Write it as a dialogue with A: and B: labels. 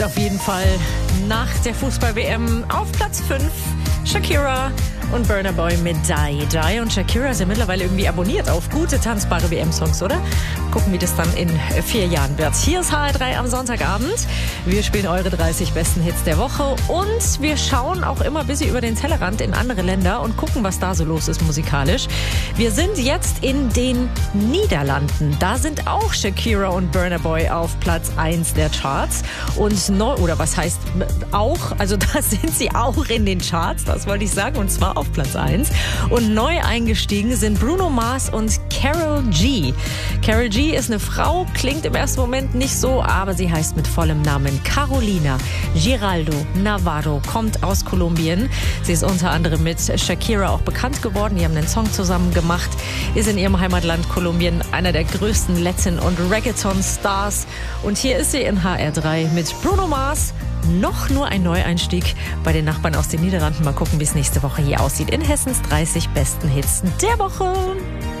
A: Auf jeden Fall nach der Fußball-WM auf Platz 5 Shakira und Burna Boy mit Die Die. Und Shakira ist ja mittlerweile irgendwie abonniert auf gute, tanzbare WM-Songs, oder? Gucken, wie das dann in 4 Jahren wird. Hier ist HR3 am Sonntagabend. Wir spielen eure 30 besten Hits der Woche und wir schauen auch immer ein bisschen über den Tellerrand in andere Länder und gucken, was da so los ist musikalisch. Wir sind jetzt in den Niederlanden. Da sind auch Shakira und Burna Boy auf Platz 1 der Charts. Und oder was heißt auch, also da sind sie auch in den Charts, das wollte ich sagen, und zwar auf Platz 1. Und neu eingestiegen sind Bruno Mars und Karol G. Karol G ist eine Frau, klingt im ersten Moment nicht so, aber sie heißt mit vollem Namen Carolina Giraldo Navarro, kommt aus Kolumbien. Sie ist unter anderem mit Shakira auch bekannt geworden. Die haben einen Song zusammen gemacht, ist in ihrem Heimatland Kolumbien einer der größten Latin- und Reggaeton-Stars. Und hier ist sie in HR3 mit Bruno Mars. Noch nur ein Neueinstieg bei den Nachbarn aus den Niederlanden. Mal gucken, wie es nächste Woche hier aussieht in Hessens 30 besten Hits der Woche.